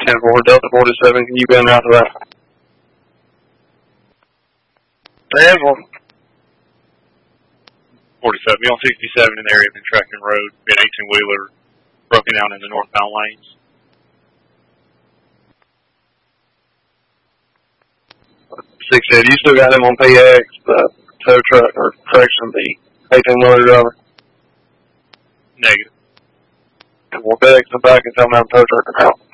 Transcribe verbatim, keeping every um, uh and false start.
ten four, Delta forty-seven, can you bend out to that? ten four. forty-seven, be on sixty-seven in the area of Contracting Road, be an eighteen-wheeler broken down in the northbound lanes. six eight, you still got him on P X, the tow truck, or correction, the eighteen-wheeler driver? Negative. And we'll P X him back and tell him how the tow truck can help.